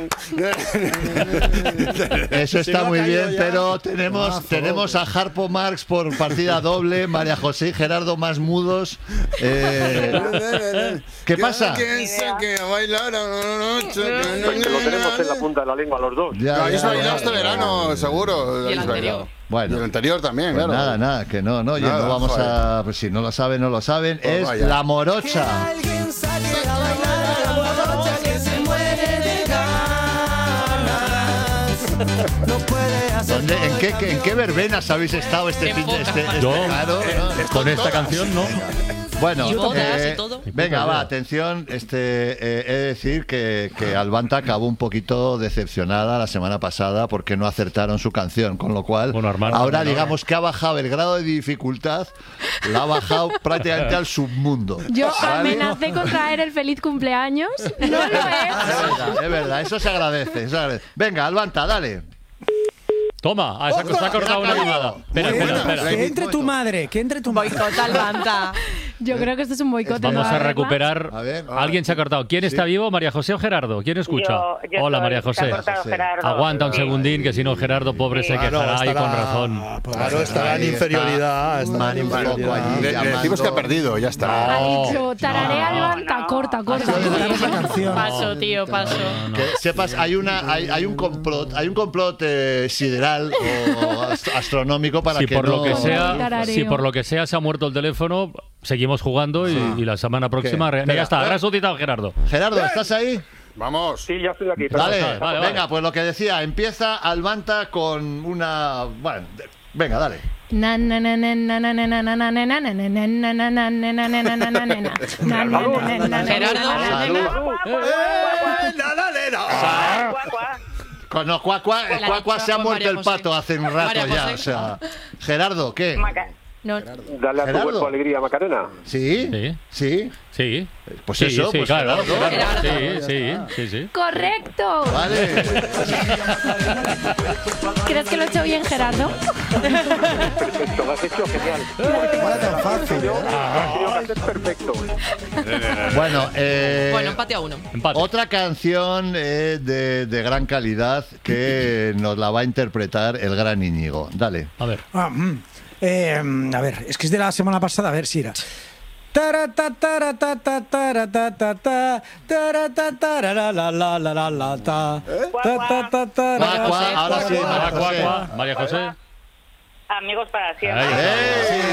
Eso está muy bien, pero tenemos a Harpo Marx por partida doble, María José y Gerardo más mudos. ¿Qué pasa? Que bailar Lo tenemos en la punta de la lengua los dos. Lo habéis bailado este verano, seguro. Y el anterior. Bueno, y el anterior también, pues claro. nada, que no, oye, Nada, no vamos joder. a... Pues si no lo saben, no lo saben. Pues Es vaya. La Morocha. ¿En qué verbenas habéis estado este fin de Yo, claro, ¿no? con esta canción, no. Bueno, Y bodas y todo. venga, va, atención. He de decir que Albanta acabó un poquito decepcionada la semana pasada porque no acertaron su canción, con lo cual Bueno, Armando, ahora no. digamos que ha bajado el grado de dificultad, la ha bajado prácticamente al submundo. Yo ¿vale? amenacé con traer el feliz cumpleaños. No lo he Es verdad, eso se agradece, Venga, Albanta, dale. Toma, se ha cortado una llamada. Espera. Que entre tu madre, Boicot al Banta. Yo creo que esto es un boicot. Vamos ¿no? a recuperar. A ver. Alguien se ha cortado. ¿Quién está vivo? ¿María José o Gerardo? ¿Quién escucha? Yo Hola, soy, María se ha José. cortado Gerardo. Aguanta un segundín, que si no Gerardo, pobre, se quejará y con razón. Claro, estará en inferioridad. Estará en inferioridad. Le decimos que ha perdido, ya está. Ha dicho, tararea Albanta, corta. la canción. Paso, tío, paso. Que sepas, hay un complot sideral o astronómico para Si que por no... lo que sea, Tarareo. si por lo que sea se ha muerto el teléfono, seguimos jugando y la semana próxima Espera, ya está, ha resucitado Gerardo. Gerardo, ¿estás ahí? Vamos. Sí, ya estoy aquí. Vale, vale. venga, pues lo que decía, empieza Albanta con una... Bueno, venga, dale. No, Cuacua se ha muerto el pato hace un rato María ya, José. o sea... Gerardo, ¿qué? No, Dale a tu Gerardo. cuerpo alegría, Macarena. ¿Sí? Sí. ¿Sí? Sí. Pues Sí, eso, sí, pues claro. Gerardo. Sí. correcto. Vale. ¿Crees que lo he hecho bien, Gerardo? Perfecto, lo has hecho genial. Era tan fácil. Creo que haces perfecto. Bueno, Bueno, empate a uno. Empate. otra canción de gran calidad que nos la va a interpretar el gran Íñigo. Dale. A ver. A ver, es que es de la semana pasada, a ver si era. Ahora sí, María José. María José. Amigos para siempre. Ahí.